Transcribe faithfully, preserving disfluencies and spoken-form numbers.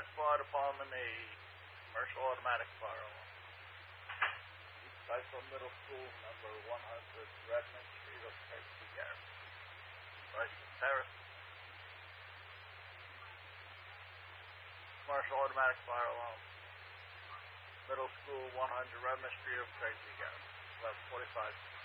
Fire Department, a commercial automatic fire alarm. East Cycle Middle School, number one hundred, Redmond Street of Tracy Garrett. License Harris. Commercial automatic fire alarm. Middle School, one hundred, Redmond Street of Tracy Garrett. eleven forty-five.